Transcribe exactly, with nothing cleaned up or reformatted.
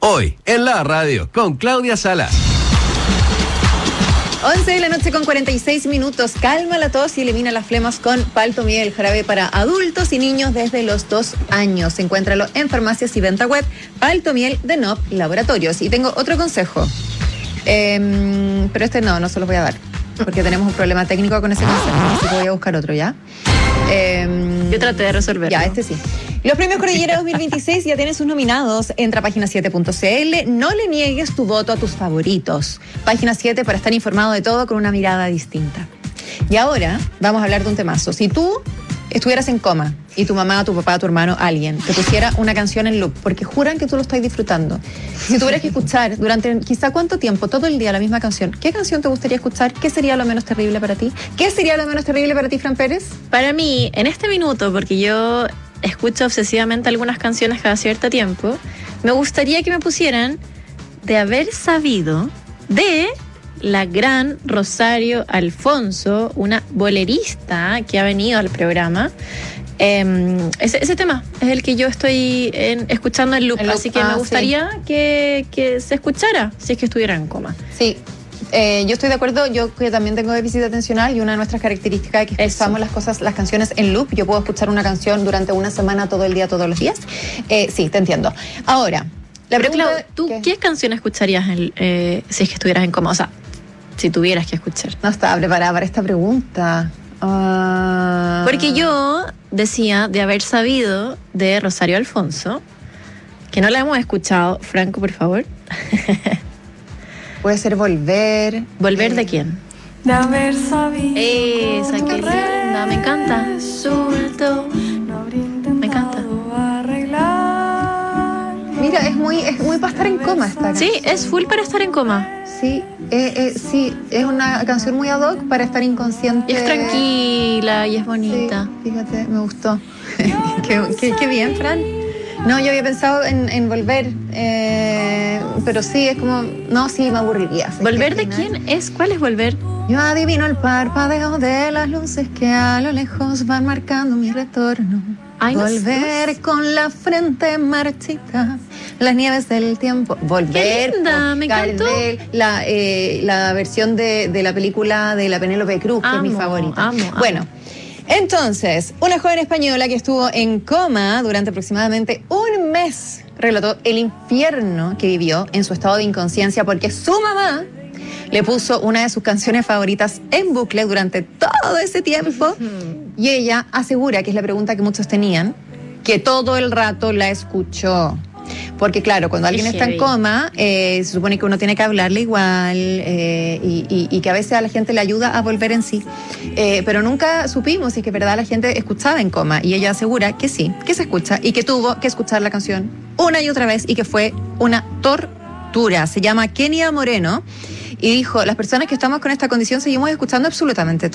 Hoy, en la radio, con Claudia Salas. once de la noche con cuarenta y seis minutos. Calma la tos y elimina las flemas con Palto Miel, jarabe para adultos y niños desde los dos años. Encuéntralo en farmacias y venta web. Palto Miel de N O P Laboratorios. Y tengo otro consejo. Eh, pero este no, no se los voy a dar. Porque tenemos un problema técnico con ese consejo. Así que voy a buscar otro, ¿ya? Eh, Yo traté de resolverlo. Ya, este sí. Los premios Cordillera dos mil veintiséis ya tienen sus nominados. Entra a página siete punto c l. No le niegues tu voto a tus favoritos. Página siete para estar informado de todo con una mirada distinta. Y ahora vamos a hablar de un temazo. Si tú estuvieras en coma y tu mamá, tu papá, tu hermano, alguien te pusiera una canción en loop porque juran que tú lo estás disfrutando, si tuvieras que escuchar durante quizá cuánto tiempo, todo el día la misma canción, ¿qué canción te gustaría escuchar? ¿Qué sería lo menos terrible para ti? ¿Qué sería lo menos terrible para ti, Fran Pérez? Para mí, en este minuto, porque yo escucho obsesivamente algunas canciones cada cierto tiempo, me gustaría que me pusieran De Haber Sabido de la gran Rosario Alfonso, una bolerista que ha venido al programa. Eh, ese, ese tema es el que yo estoy en, escuchando en loop, el loop, así que ah, me gustaría sí. que, que se escuchara si es que estuviera en coma. Sí. Eh, yo estoy de acuerdo, yo que también tengo déficit atencional y una de nuestras características es que escuchamos las cosas, las canciones en loop. Yo puedo escuchar una canción durante una semana, todo el día, todos los días. Eh, sí, te entiendo. Ahora, la Pero pregunta... Clau, ¿tú ¿qué? qué canción escucharías en, eh, si es que estuvieras en coma? O sea, si tuvieras que escuchar. No estaba preparada para esta pregunta. Uh... Porque yo decía De Haber Sabido de Rosario Alfonso, que no la hemos escuchado. Franco, por favor. Puede ser Volver. ¿Volver eh, de quién? De haber sabido. Esa, qué linda, me encanta. Resultó. Me encanta. Mira, es muy, es muy para estar en coma esta canción. Sí, es full para estar en coma. Sí, eh, eh, sí, es una canción muy ad hoc para estar inconsciente. Y es tranquila y es bonita. Sí, fíjate, me gustó. qué, qué, qué bien, Fran. No, yo había pensado en, en Volver, eh, pero sí, es como, no, sí, me aburriría. ¿Volver de quién es? ¿Cuál es Volver? Yo adivino el parpadeo de las luces que a lo lejos van marcando mi retorno. Ay, no Volver sé. con la frente marchita, las nieves del tiempo. Volver. Qué linda, con me encantó. Gardel, la, eh, la versión de, de la película de la Penélope Cruz, que Amo, es mi favorita. amo, amo. Bueno, entonces, una joven española que estuvo en coma durante aproximadamente un mes relató el infierno que vivió en su estado de inconsciencia porque su mamá le puso una de sus canciones favoritas en bucle durante todo ese tiempo y ella asegura, que es la pregunta que muchos tenían, que todo el rato la escuchó. Porque claro, cuando alguien está en coma, eh, se supone que uno tiene que hablarle igual eh, y, y, y que a veces a la gente le ayuda a volver en sí. Eh, pero nunca supimos si es que verdad la gente escuchaba en coma. Y ella asegura que sí, que se escucha y que tuvo que escuchar la canción una y otra vez y que fue una tortura. Se llama Kenia Moreno y dijo, las personas que estamos con esta condición seguimos escuchando absolutamente todo.